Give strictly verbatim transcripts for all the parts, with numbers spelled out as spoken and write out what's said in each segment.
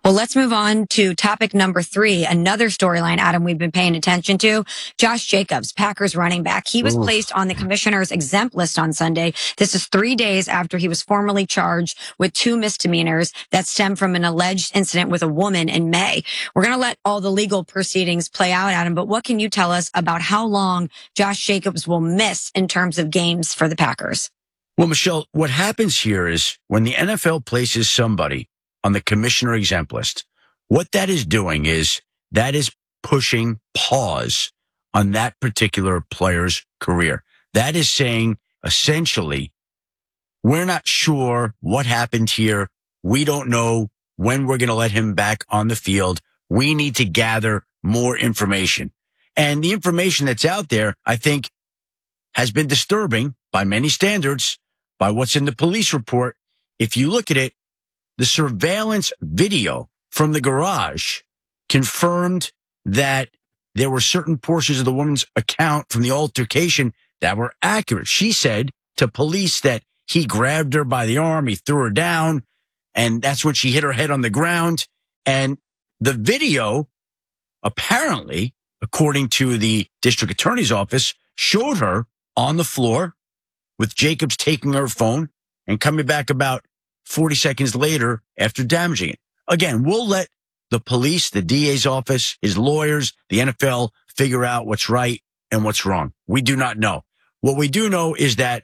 Well, let's move on to topic number three. Another storyline, Adam, we've been paying attention to. Josh Jacobs, Packers running back. He was Oof. placed on the commissioner's exempt list on Sunday. This is three days after he was formally charged with two misdemeanors that stem from an alleged incident with a woman in May. We're going to let all the legal proceedings play out, Adam, but what can you tell us about how long Josh Jacobs will miss in terms of games for the Packers? Well, Michelle, what happens here is when the N F L places somebody on the commissioner exempt list, what that is doing is that is pushing pause on that particular player's career. That is saying, essentially, we're not sure what happened here. We don't know when we're going to let him back on the field. We need to gather more information. And the information that's out there, I think, has been disturbing by many standards, by what's in the police report. If you look at it, the surveillance video from the garage confirmed that there were certain portions of the woman's account from the altercation that were accurate. She said to police that he grabbed her by the arm, he threw her down, and that's when she hit her head on the ground. And the video, apparently, according to the district attorney's office, showed her on the floor with Jacobs taking her phone and coming back about forty seconds later after damaging it. Again, we'll let the police, the D A's office, his lawyers, the N F L figure out what's right and what's wrong. We do not know. What we do know is that,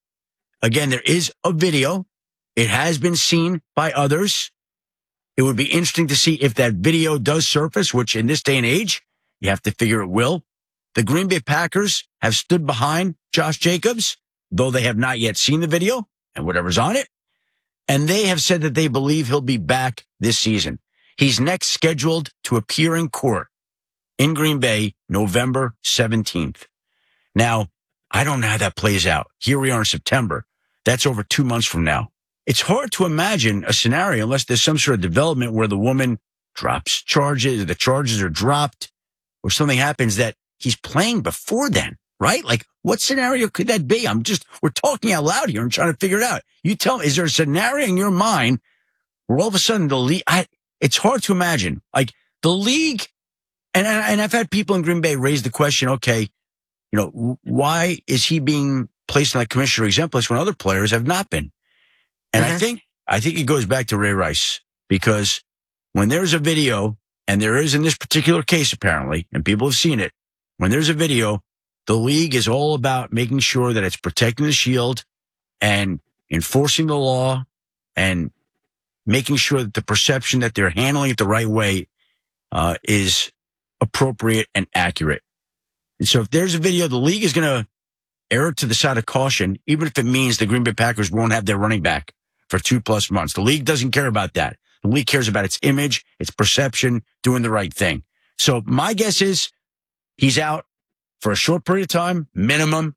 again, there is a video. It has been seen by others. It would be interesting to see if that video does surface, which in this day and age, you have to figure it will. The Green Bay Packers have stood behind Josh Jacobs, though they have not yet seen the video and whatever's on it. And they have said that they believe he'll be back this season. He's next scheduled to appear in court in Green Bay, November seventeenth. Now, I don't know how that plays out. Here we are in September. That's over two months from now. It's hard to imagine a scenario unless there's some sort of development where the woman drops charges, the charges are dropped, or something happens that he's playing before then, right? Like, what scenario could that be? I'm just, we're talking out loud here and trying to figure it out. You tell me, is there a scenario in your mind where all of a sudden the league, I, it's hard to imagine. Like, the league, and, and I've had people in Green Bay raise the question, okay, you know, why is he being placed on that commissioner exempt list when other players have not been? And Mm-hmm. I think, I think it goes back to Ray Rice, because when there's a video, and there is in this particular case apparently, and people have seen it, when there's a video, the league is all about making sure that it's protecting the shield and enforcing the law and making sure that the perception that they're handling it the right way uh, is appropriate and accurate. And so if there's a video, the league is going to err to the side of caution, even if it means the Green Bay Packers won't have their running back for two plus months. The league doesn't care about that. The league cares about its image, its perception, doing the right thing. So my guess is he's out for a short period of time, minimum.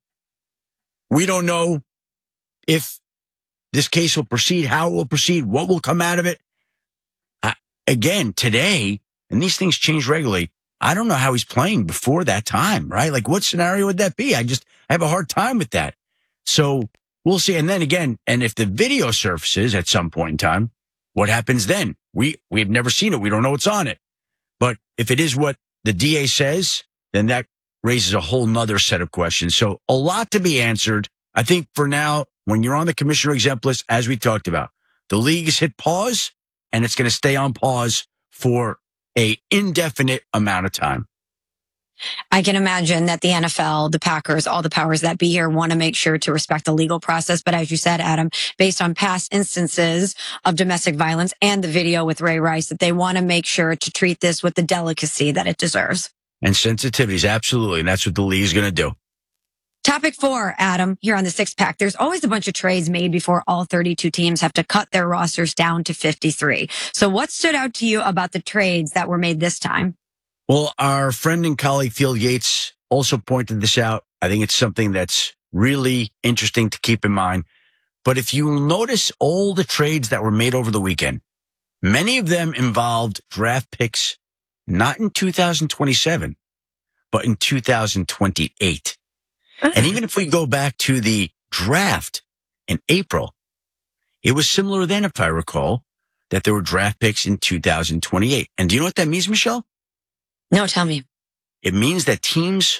We don't know if this case will proceed, how it will proceed, what will come out of it. I, again, today, and these things change regularly, I don't know how he's playing before that time, right? Like, what scenario would that be? I just I have a hard time with that. So we'll see. And then again, and if the video surfaces at some point in time, what happens then? We, we've never seen it. We don't know what's on it. But if it is what the D A says, then that raises a whole nother set of questions. So a lot to be answered. I think for now, when you're on the commissioner exempt list, as we talked about, the league has hit pause, and it's going to stay on pause for a indefinite amount of time. I can imagine that the N F L, the Packers, all the powers that be here want to make sure to respect the legal process. But as you said, Adam, based on past instances of domestic violence and the video with Ray Rice, that they want to make sure to treat this with the delicacy that it deserves. And sensitivities, absolutely. And that's what the league is going to do. Topic four, Adam, here on the Six Pack. There's always a bunch of trades made before all thirty-two teams have to cut their rosters down to fifty-three. So what stood out to you about the trades that were made this time? Well, our friend and colleague Field Yates also pointed this out. I think it's something that's really interesting to keep in mind. But if you notice all the trades that were made over the weekend, many of them involved draft picks, not in two thousand twenty-seven, but in two thousand twenty-eight. And even if we go back to the draft in April, it was similar then, if I recall, that there were draft picks in two thousand twenty-eight. And do you know what that means, Michelle? No, tell me. It means that teams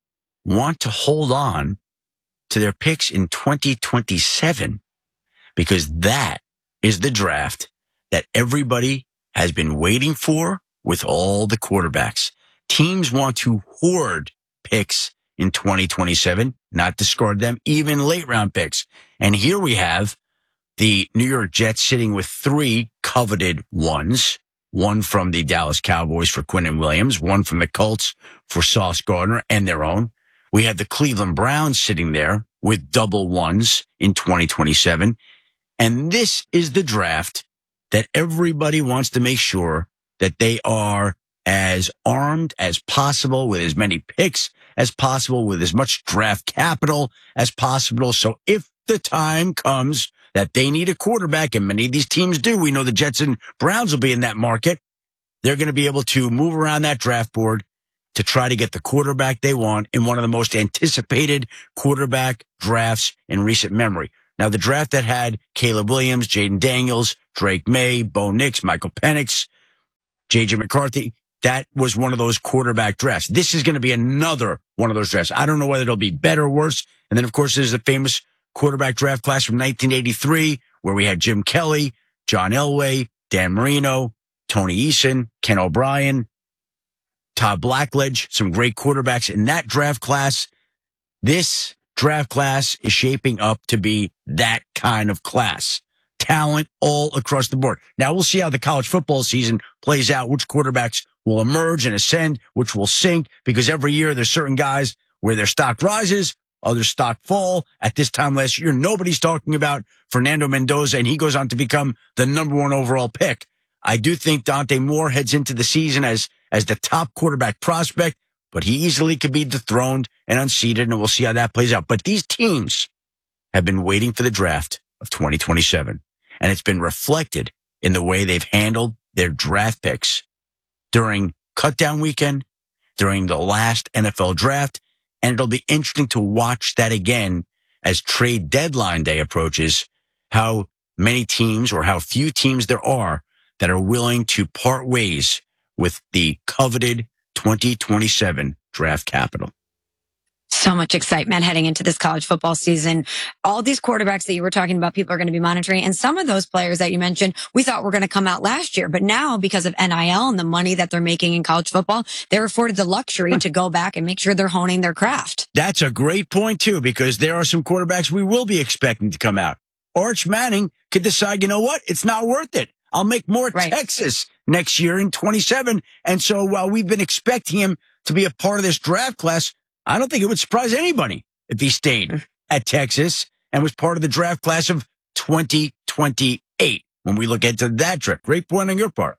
want to hold on to their picks in twenty twenty-seven because that is the draft that everybody has been waiting for with all the quarterbacks. Teams want to hoard picks in twenty twenty-seven, not discard them, even late round picks. And here we have the New York Jets sitting with three coveted ones, one from the Dallas Cowboys for Quinnen Williams, one from the Colts for Sauce Gardner and their own. We have the Cleveland Browns sitting there with double ones in twenty twenty-seven. And this is the draft that everybody wants to make sure that they are as armed as possible with as many picks as possible, with as much draft capital as possible. So if the time comes that they need a quarterback, and many of these teams do, we know the Jets and Browns will be in that market, they're going to be able to move around that draft board to try to get the quarterback they want in one of the most anticipated quarterback drafts in recent memory. Now, the draft that had Caleb Williams, Jaden Daniels, Drake May, Bo Nix, Michael Penix, J J McCarthy, that was one of those quarterback drafts. This is going to be another one of those drafts. I don't know whether it'll be better or worse. And then, of course, there's the famous quarterback draft class from nineteen eighty-three, where we had Jim Kelly, John Elway, Dan Marino, Tony Eason, Ken O'Brien, Todd Blackledge, some great quarterbacks in that draft class. This draft class is shaping up to be that kind of class. Talent all across the board. Now, we'll see how the college football season plays out, which quarterbacks will emerge and ascend, which will sink, because every year there's certain guys where their stock rises, other stock fall. At this time last year, nobody's talking about Fernando Mendoza, and he goes on to become the number one overall pick. I do think Dante Moore heads into the season as, as the top quarterback prospect, but he easily could be dethroned and unseated, and we'll see how that plays out. But these teams have been waiting for the draft of twenty twenty-seven, and it's been reflected in the way they've handled their draft picks during cutdown weekend, during the last N F L draft, and it'll be interesting to watch that again as trade deadline day approaches, how many teams or how few teams there are that are willing to part ways with the coveted twenty twenty-seven draft capital. So much excitement heading into this college football season. All these quarterbacks that you were talking about, people are going to be monitoring. And some of those players that you mentioned, we thought were going to come out last year. But now, because of N I L and the money that they're making in college football, they're afforded the luxury to go back and make sure they're honing their craft. That's a great point, too, because there are some quarterbacks we will be expecting to come out. Arch Manning could decide, you know what? It's not worth it. I'll make more Right. Texas next year in twenty-seven. And so while we've been expecting him to be a part of this draft class, I don't think it would surprise anybody if he stayed at Texas and was part of the draft class of twenty twenty-eight when we look into that draft. Great point on your part.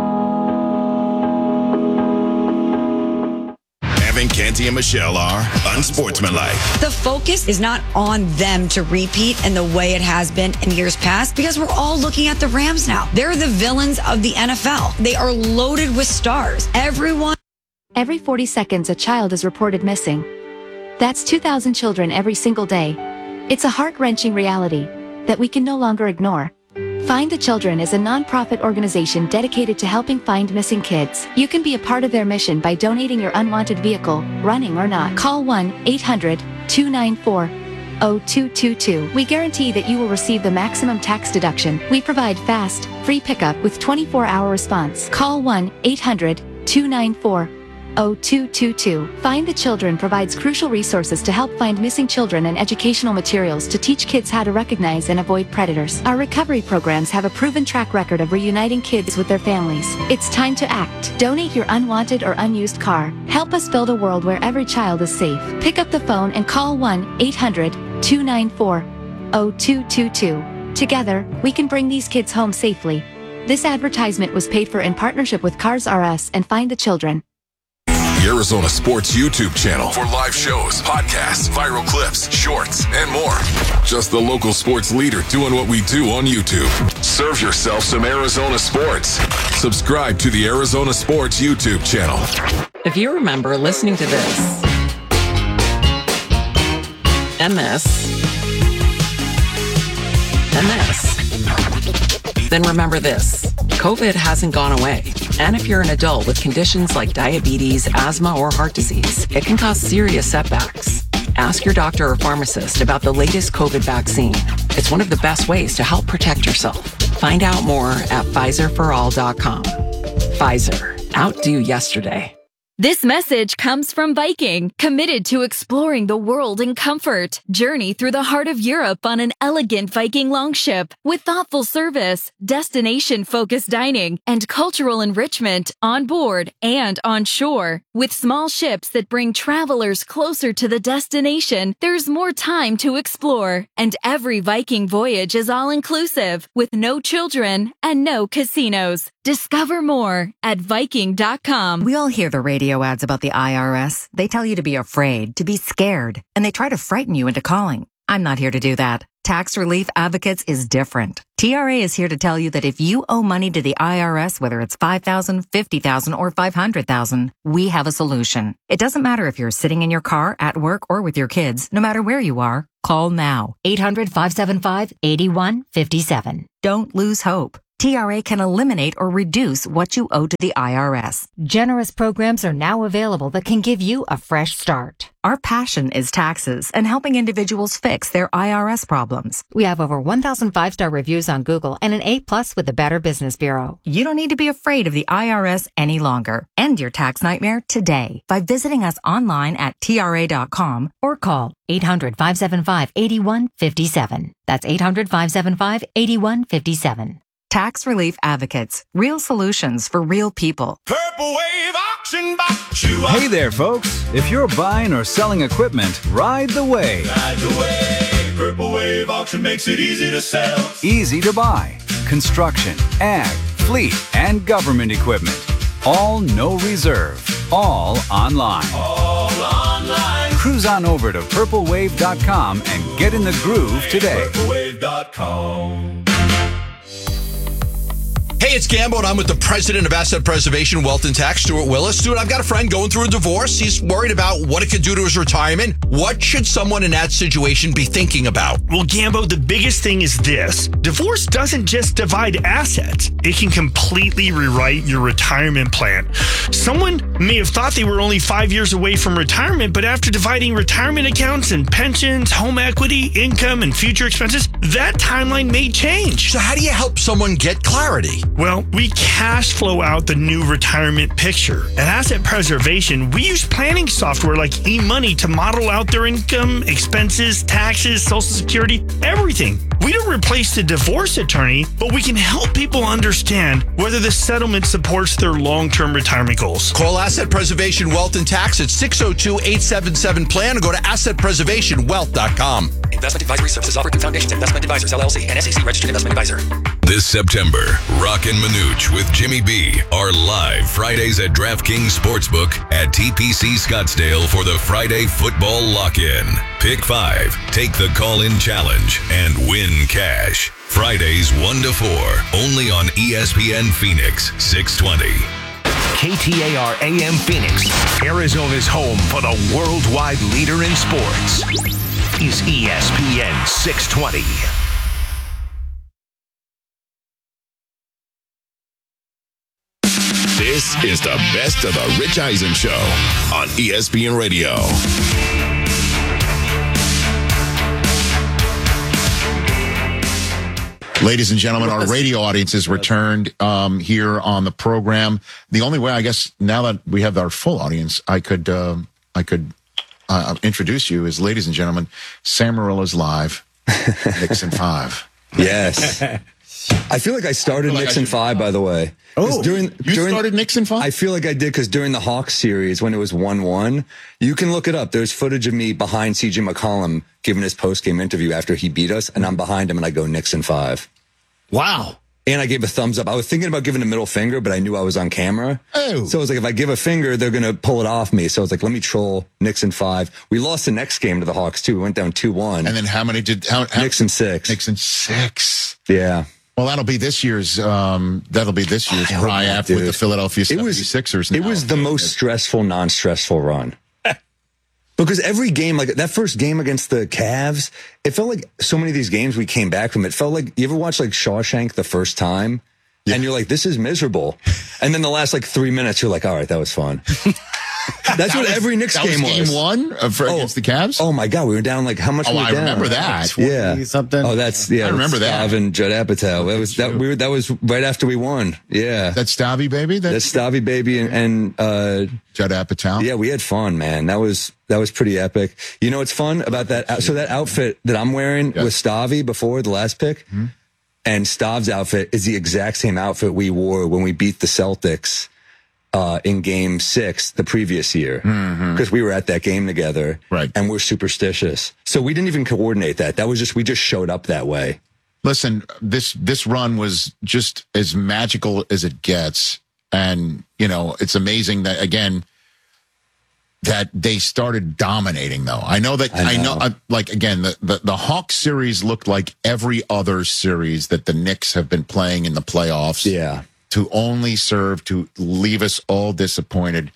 Evan, Canty, and Michelle are unsportsmanlike. The focus is not on them to repeat in the way it has been in years past, because we're all looking at the Rams now. They're the villains of the N F L. They are loaded with stars. Everyone. Every forty seconds, a child is reported missing. That's two thousand children every single day. It's a heart-wrenching reality that we can no longer ignore. Find the Children is a non-profit organization dedicated to helping find missing kids. You can be a part of their mission by donating your unwanted vehicle, running or not. Call one eight hundred two nine four zero two two two. We guarantee that you will receive the maximum tax deduction. We provide fast, free pickup with twenty-four hour response. Call one eight hundred two nine four zero two two two. Find the Children provides crucial resources to help find missing children and educational materials to teach kids how to recognize and avoid predators. Our recovery programs have a proven track record of reuniting kids with their families. It's time to act. Donate your unwanted or unused car. Help us build a world where every child is safe. Pick up the phone and call one eight hundred two nine four zero two two two. Together, we can bring these kids home safely. This advertisement was paid for in partnership with Cars R Us and Find the Children. Arizona Sports YouTube channel for live shows, podcasts, viral clips, shorts, and more. Just the local sports leader doing what we do on YouTube. Serve yourself some Arizona sports. Subscribe to the Arizona Sports YouTube channel. If you remember listening to this, and this, and this, Then remember this, COVID hasn't gone away. And if you're an adult with conditions like diabetes, asthma, or heart disease, it can cause serious setbacks. Ask your doctor or pharmacist about the latest COVID vaccine. It's one of the best ways to help protect yourself. Find out more at Pfizer for all dot com. Pfizer, outdo yesterday. This message comes from Viking, committed to exploring the world in comfort. Journey through the heart of Europe on an elegant Viking longship with thoughtful service, destination-focused dining, and cultural enrichment on board and on shore. With small ships that bring travelers closer to the destination, there's more time to explore. And every Viking voyage is all-inclusive, with no children and no casinos. Discover more at Viking dot com. We all hear the radio ads about the I R S. They tell you to be afraid, to be scared, and they try to frighten you into calling. I'm not here to do that. Tax Relief Advocates is different. T R A is here to tell you that if you owe money to the I R S, whether it's five thousand dollars, fifty thousand dollars, or five hundred thousand dollars, we have a solution. It doesn't matter if you're sitting in your car, at work, or with your kids. No matter where you are, call now. eight hundred, five seven five, eight one five seven. Don't lose hope. T R A can eliminate or reduce what you owe to the I R S. Generous programs are now available that can give you a fresh start. Our passion is taxes and helping individuals fix their I R S problems. We have over one thousand five-star reviews on Google and an A plus with the Better Business Bureau. You don't need to be afraid of the I R S any longer. End your tax nightmare today by visiting us online at T R A dot com or call eight hundred, five seven five, eight one five seven. That's eight hundred, five seven five, eight one five seven. Tax Relief Advocates. Real solutions for real people. Purple Wave Auction Box. Hey there, folks. If you're buying or selling equipment, ride the wave. Ride the wave. Purple Wave Auction makes it easy to sell. Easy to buy. Construction, ag, fleet, and government equipment. All no reserve. All online. All online. Cruise on over to purple wave dot com and get in the groove today. purple wave dot com. Hey, it's Gambo, and I'm with the president of Asset Preservation, Wealth and Tax, Stuart Willis. Stuart, I've got a friend going through a divorce. He's worried about what it could do to his retirement. What should someone in that situation be thinking about? Well, Gambo, the biggest thing is this. Divorce doesn't just divide assets. It can completely rewrite your retirement plan. Someone may have thought they were only five years away from retirement, but after dividing retirement accounts and pensions, home equity, income, and future expenses, that timeline may change. So how do you help someone get clarity? Well, we cash flow out the new retirement picture. At Asset Preservation, we use planning software like eMoney to model out their income, expenses, taxes, Social Security, everything. We don't replace the divorce attorney, but we can help people understand whether the settlement supports their long-term retirement goals. Call Asset Preservation Wealth and Tax at six oh two, eight seven seven, plan or go to asset preservation wealth dot com. Investment advisory services offered through Foundations Investment Advisors, L L C, and S E C registered investment advisor. This September, Rock and Manooch with Jimmy B are live Fridays at DraftKings Sportsbook at T P C Scottsdale for the Friday Football Lock-In. Pick five, take the call-in challenge, and win cash. Fridays one to four, only on E S P N Phoenix six twenty. K T A R A M Phoenix, Arizona's home for the worldwide leader in sports, is E S P N six twenty. This is the best of the Rich Eisen Show on E S P N Radio. Ladies and gentlemen, our radio audience has returned um, here on the program. The only way, I guess, now that we have our full audience, I could uh, I could uh, introduce you as, ladies and gentlemen, Samarilla's Live, Nixon five. Yes. I feel like I started I like Nixon I five, by the way. Oh, during, you during, started Nixon five? I feel like I did because during the Hawks series, when it was one one, you can look it up. There's footage of me behind C J McCollum giving his post-game interview after he beat us, and I'm behind him, and I go Nixon five. Wow. And I gave a thumbs up. I was thinking about giving a middle finger, but I knew I was on camera. Oh. So I was like, if I give a finger, they're going to pull it off me. So I was like, let me troll Nixon five. We lost the next game to the Hawks, too. We went down two one. And then how many did... How, how, Nixon six. Nixon six. Yeah. Well, that'll be this year's. Um, that'll be this year's triumph with the Philadelphia seventy-sixers. It was, it was the most stressful, non-stressful run. Because every game, like that first game against the Cavs, it felt like so many of these games we came back from, it felt like, you ever watch like Shawshank the first time? Yeah. And you're like, this is miserable. And then the last like three minutes, you're like, all right, that was fun. That's that what was, every Knicks that game was. was. Game one for, oh, against the Cavs? Oh my God, we were down like, how much oh, were we I down? remember that. Yeah. Something. Oh, that's, yeah. I remember that. Stav and Judd Apatow. That was, that, we were, that was right after we won. Yeah. That's Stavy Baby? That's, that's Stavy Baby and, and uh, Judd Apatow? Yeah, we had fun, man. That was, that was pretty epic. You know what's fun about that? So that outfit that I'm wearing yes. with Stavy before the last pick, mm-hmm. and Stav's outfit is the exact same outfit we wore when we beat the Celtics uh, in game six the previous year. Because mm-hmm. we were at that game together. Right. And we're superstitious. So we didn't even coordinate that. That was just, we just showed up that way. Listen, this, this run was just as magical as it gets. And, you know, it's amazing that, again, that they started dominating, though. I know that, I know, I know uh, like, again, the, the, the Hawks series looked like every other series that the Knicks have been playing in the playoffs. Yeah. To only serve to leave us all disappointed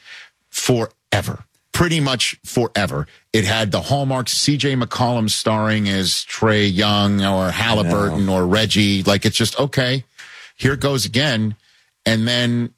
forever. Pretty much forever. It had the hallmarks, C J McCollum starring as Trae Young or Halliburton or Reggie. Like, it's just, okay, here it goes again. And then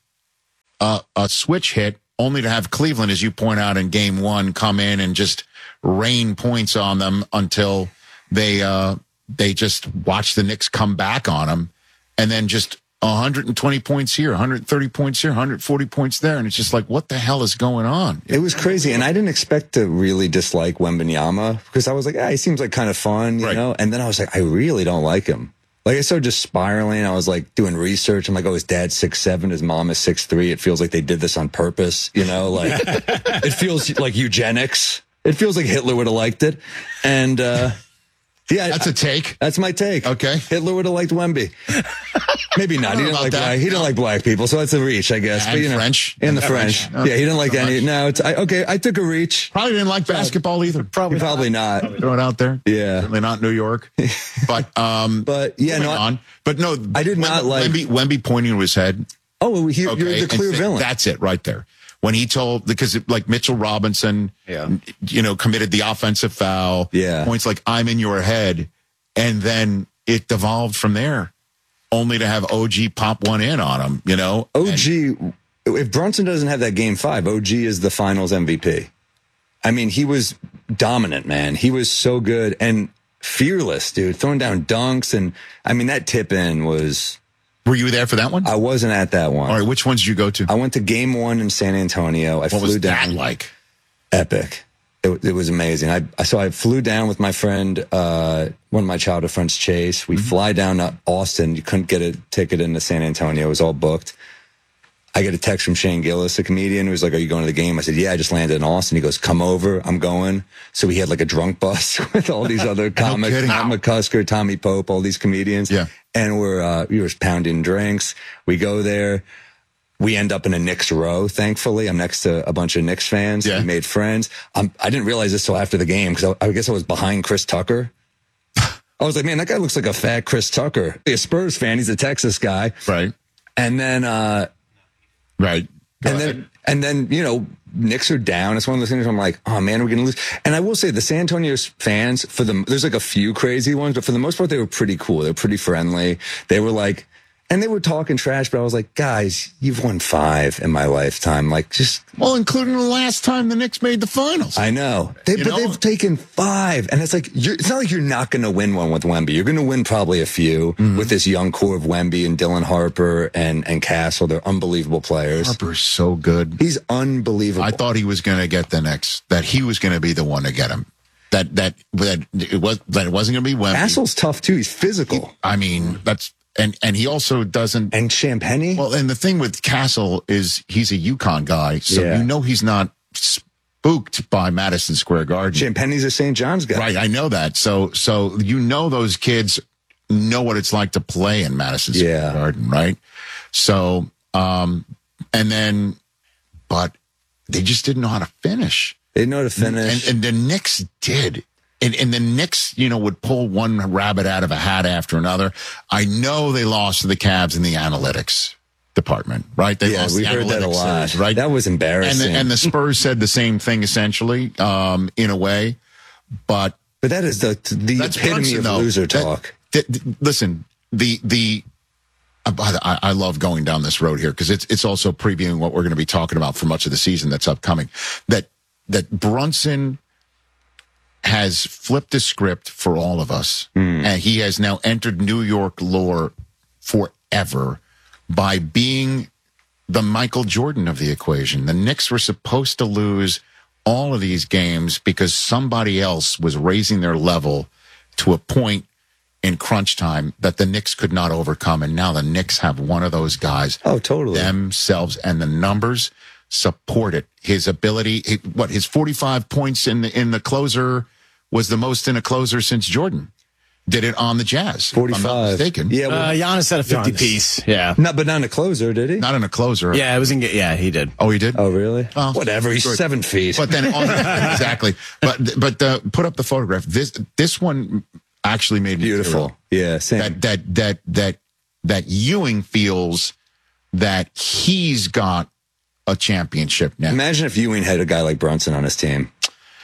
uh, a switch hit, only to have Cleveland, as you point out in game one, come in and just rain points on them until they uh, they just watch the Knicks come back on them, and then just one hundred twenty points here, one hundred thirty points here, one hundred forty points there, and it's just like, what the hell is going on? It was crazy, and I didn't expect to really dislike Wembanyama because I was like, ah, he seems like kind of fun, you right. know? And then I was like, I really don't like him. Like, I started just spiraling. I was like doing research. I'm like, oh, his dad's six seven, his mom is six three. It feels like they did this on purpose, you know? Like, it feels like eugenics. It feels like Hitler would have liked it. And, uh, yeah. That's a take. That's my take. Okay. Hitler would have liked Wemby. Maybe not. He didn't like black, he didn't like black people, so that's a reach, I guess. And but, you know, French. And the French. French. Yeah, he didn't like so any. Much. No, it's I, okay. I took a reach. Probably didn't like basketball either. Probably, probably not. not. Throw it out there. Yeah, certainly not New York. But um, but yeah, no. On. But no, I did not Wemby, like Wemby, Wemby pointing to his head. Oh, he, okay, you're the clear villain. That's it, right there. When he told, because it, like Mitchell Robinson, yeah. you know, committed the offensive foul. Yeah, points like I'm in your head, and then it devolved from there. Only to have O G pop one in on him, you know? O G, and, if Brunson doesn't have that game five, O G is the finals M V P. I mean, he was dominant, man. He was so good and fearless, dude. Throwing down dunks. And I mean, that tip in was. Were you there for that one? I wasn't at that one. All right, which ones did you go to? I went to game one in San Antonio. I what flew was down. that like? Epic. It, it was amazing. I so I flew down with my friend, uh, one of my childhood friends, Chase. We mm-hmm. fly down to Austin. You couldn't get a ticket into San Antonio. It was all booked. I get a text from Shane Gillis, a comedian, who was like, "Are you going to the game?" I said, "Yeah, I just landed in Austin." He goes, "Come over. I'm going." So we had like a drunk bus with all these other comics, no Matt McCusker, Tommy Pope, all these comedians. Yeah. And we're uh, we were pounding drinks. We go there. We end up in a Knicks row, thankfully. I'm next to a bunch of Knicks fans. Yeah. We made friends. Um, I didn't realize this till after the game because I, I guess I was behind Chris Tucker. I was like, man, that guy looks like a fat Chris Tucker. He's a Spurs fan. He's a Texas guy. Right. And then, uh, right. Go and ahead. then, and then, you know, Knicks are down. It's one of those things where I'm like, oh man, we're going to lose. And I will say the San Antonio fans, for them, there's like a few crazy ones, but for the most part, they were pretty cool. They were pretty friendly. They were like, and they were talking trash, but I was like, guys, you've won five in my lifetime. Like, just. Well, including the last time the Knicks made the finals. I know. They, but know? They've taken five. And it's like, you're, it's not like you're not going to win one with Wemby. You're going to win probably a few mm-hmm. with this young core of Wemby and Dylan Harper and, and Castle. They're unbelievable players. Harper's so good. He's unbelievable. I thought he was going to get the next, that he was going to be the one to get him. That, that, that it was, that it wasn't going to be Wemby. Castle's tough too. He's physical. He, I mean, that's, And and he also doesn't. And Champagny? Well, and the thing with Castle is he's a UConn guy, so yeah. you know he's not spooked by Madison Square Garden. Champagny's a Saint John's guy. Right, I know that. So so you know those kids know what it's like to play in Madison Square yeah. Garden, right? So, um, and then, but they just didn't know how to finish. They didn't know how to finish. And, and the Knicks did. And, and the Knicks, you know, would pull one rabbit out of a hat after another. I know they lost to the Cavs in the analytics. department, right? They Yeah, lost we the heard that a analytics lot. series, right? That was And embarrassing. the, and the Spurs said the same thing essentially, um, in a way, but but that is the the that's epitome Brunson, of though. loser That- talk. that- that- listen, the the I, I love going down this road here because it's it's also previewing what we're going to be talking about for much of the season that's upcoming. That that Brunson has flipped the script for all of us, Hmm. and he has now entered New York lore forever by being the Michael Jordan of the equation. The Knicks were supposed to lose all of these games because somebody else was raising their level to a point in crunch time that the Knicks could not overcome. And now the Knicks have one of those guys. Oh, totally. Themselves. And the numbers support it. His ability, he- what, his forty-five points in the, in the closer was the most in a closer since Jordan did it on the Jazz. forty-five. If I'm not mistaken. Yeah, well, Uh, Giannis had a fifty Giannis. piece. Yeah. not, but not in a closer, did he? Not in a closer. Yeah, it was in. Yeah, he did. Oh, he did? Oh, really? Oh, Whatever. He's good. seven feet. But then, on, exactly. But but uh, put up the photograph. This this one actually made me Beautiful. feel Yeah, same. that that that that that Ewing feels that he's got a championship now. Imagine if Ewing had a guy like Brunson on his team.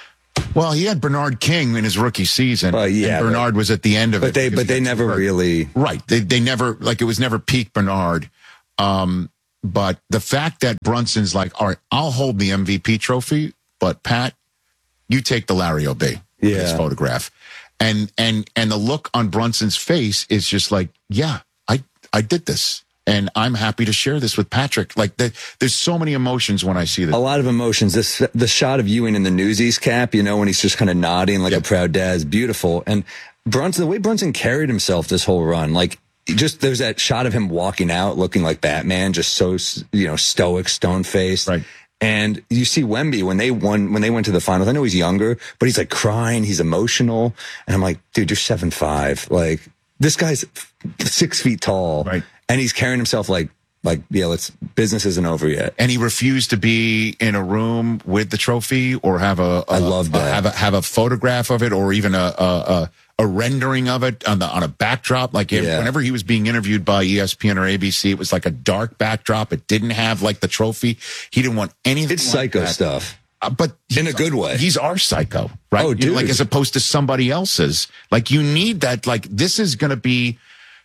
Well, he had Bernard King in his rookie season. Well, yeah, and Bernard was at the end of But it. they, because but they he got never hurt. really. Right. They they never like it was never peak Bernard. Um, but the fact that Brunson's like, all right, I'll hold the M V P trophy, but Pat, you take the Larry O'B. Yeah. His photograph. And and and the look on Brunson's face is just like, yeah, I I did this. And I'm happy to share this with Patrick. Like the, there's so many emotions when I see this. A lot of emotions. This the shot of Ewing in the Newsies cap, you know, when he's just kind of nodding like Yep. a proud dad, is beautiful. And Brunson, the way Brunson carried himself this whole run, like just there's that shot of him walking out looking like Batman, just so you know stoic, stone faced. Right. And you see Wemby when they won, when they went to the finals. I know he's younger, but he's like crying, he's emotional, and I'm like, dude, you're seven five. Like this guy's six feet tall, Right. And he's carrying himself like. Like, yeah, let's, business isn't over yet. And he refused to be in a room with the trophy or have a, a I love that. a- have a have a photograph of it or even a a, a, a rendering of it on the on a backdrop. Like if- Yeah. whenever he was being interviewed by E S P N or A B C, it was like a dark backdrop. It didn't have like the trophy. He didn't want anything. It's like psycho that. stuff. Uh, but In a good way. He's our psycho, right? Oh, You know, dude. like as opposed to somebody else's. Like you need that. Like this is going to be.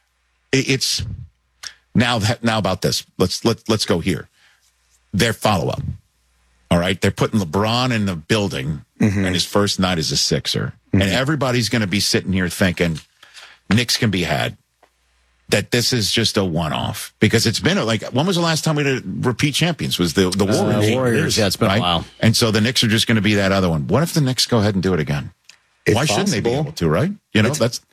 it- It's now that now about this. Let's let let's go here. Their follow up. All right, they're putting LeBron in the building, Mm-hmm. and his first night as a Sixer, and everybody's going to be sitting here thinking Knicks can be had. That this is just a one off because it's been a, like when was the last time we had repeat champions? Was the the Uh, Warriors? Warriors, yeah, it's been a while. And so the Knicks are just going to be that other one. What if the Knicks go ahead and do it again? It's Why shouldn't they be possible. able to? Right? You know, It's- that's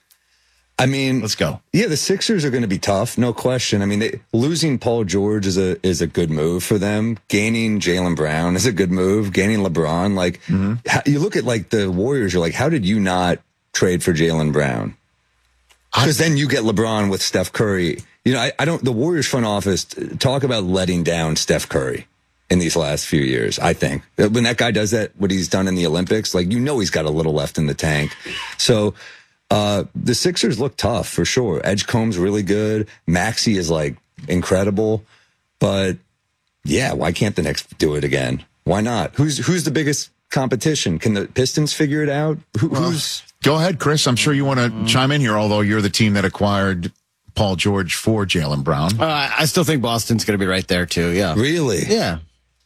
I mean, let's go. yeah, the Sixers are going to be tough, no question. I mean, they, losing Paul George is a is a good move for them. Gaining Jaylen Brown is a good move. Gaining LeBron, like how, you look at like the Warriors, you're like, how did you not trade for Jaylen Brown? Because then you get LeBron with Steph Curry. You know, I, I don't. The Warriors front office talk about letting down Steph Curry in these last few years. I think when that guy does that, what he's done in the Olympics, like you know, he's got a little left in the tank. So. Uh, the Sixers look tough for sure. Edgecombe's really good. Maxey is like incredible, but yeah, why can't the Knicks do it again? Why not? Who's who's the biggest competition? Can the Pistons figure it out? Who, who's Go ahead, Chris. I'm sure you want to chime in here, although you're the team that acquired Paul George for Jaylen Brown. Uh, I still think Boston's going to be right there too. Yeah. really? Yeah.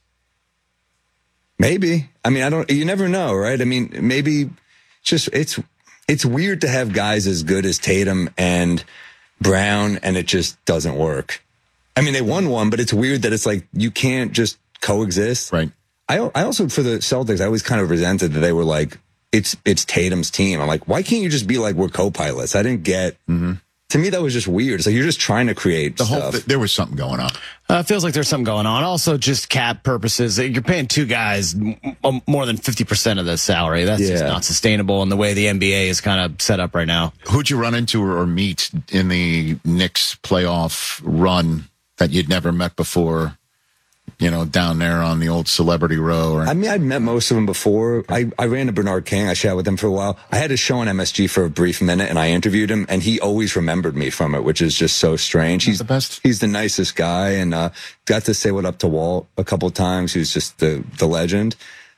Maybe. I mean, I don't. You never know, right? I mean, maybe just it's it's weird to have guys as good as Tatum and Brown, and it just doesn't work. I mean, they won one, but it's weird that it's like you can't just coexist. Right. I I also for the Celtics, I always kind of resented that they were like, it's it's Tatum's team. I'm like, why can't you just be like we're co-pilots? I didn't get. To me, that was just weird. It's like you're just trying to create The whole stuff. th- there was something going on. Uh, feels like there's something going on. Also, just cap purposes. You're paying two guys m- m- more than fifty percent of the salary. That's just Yeah. not sustainable in the way the N B A is kind of set up right now. Who'd you run into or, or meet in the Knicks playoff run that you'd never met before? you know, down there on the old Celebrity Row? Or I mean, I'd met most of them before. I, I ran to Bernard King. I chatted with him for a while. I had a show on M S G for a brief minute, and I interviewed him, and he always remembered me from it, which is just so strange. He's the best. He's the nicest guy, and uh, got to say what up to Walt a couple of times. He was just the the legend.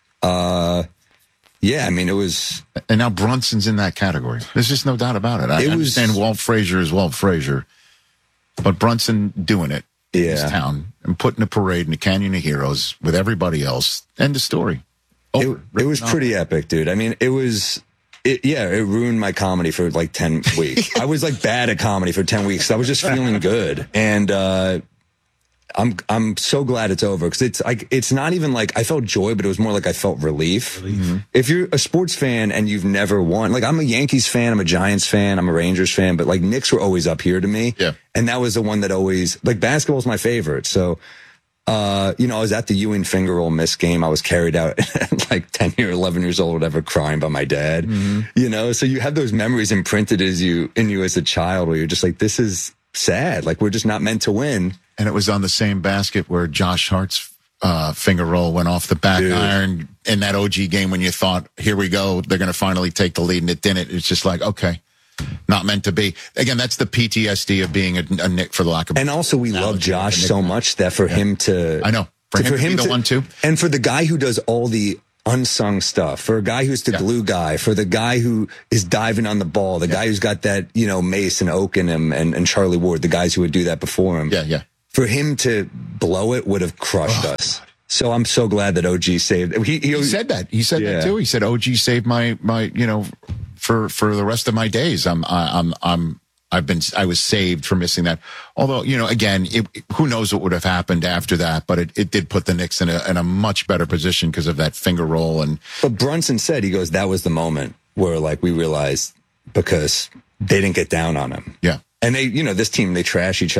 Uh, yeah, I mean, it was. And now Brunson's in that category. There's just no doubt about it. I It was- understand Walt Frazier is Walt Frazier, but Brunson doing it in Yeah. his town and putting a parade in the Canyon of Heroes with everybody else. End of story. It, it was pretty epic, dude. I mean, it was, it, yeah, it ruined my comedy for like ten weeks. I was like bad at comedy for ten weeks. I was just feeling good. And, uh, I'm, I'm so glad it's over because it's like, it's not even like I felt joy, but it was more like I felt relief. Mm-hmm. If you're a sports fan and you've never won, like I'm a Yankees fan, I'm a Giants fan, I'm a Rangers fan, but like Knicks were always up here to me. Yeah. And that was the one that always, like basketball's my favorite. So, Uh, you know, I was at the Ewing finger roll miss game. I was carried out at like ten or eleven years old, whatever, crying by my dad, Mm-hmm. you know, so you have those memories imprinted as you in you as a child where you're just like, this is sad. Like we're just not meant to win. And it was on the same basket where Josh Hart's uh, finger roll went off the back Dude. iron in that O G game when you thought, here we go, they're going to finally take the lead, and it didn't. It's just like, okay, not meant to be. Again, that's the P T S D of being a, a Nick, for the lack of. And also we love Josh so much that for Yeah. him to, I know. For him to be the one too. And for the guy who does all the unsung stuff, for a guy who's the Yeah. glue guy, for the guy who is diving on the ball, the guy who's got that, you know, Mace and Oak in him and, and Charlie Ward, the guys who would do that before him. Yeah, yeah. For him to blow it would have crushed us. So I'm so glad that O G saved. He, he, He said that. He said Yeah. that too. He said, "O G saved my my you know for for the rest of my days. I'm I, I'm I'm I've been I was saved for missing that. Although you know, again, it, who knows what would have happened after that? But it, it did put the Knicks in a in a much better position because of that finger roll. And But Brunson said, he goes, that was the moment where like we realized because they didn't get down on him. yeah, And they, you know, this team, they trash each other.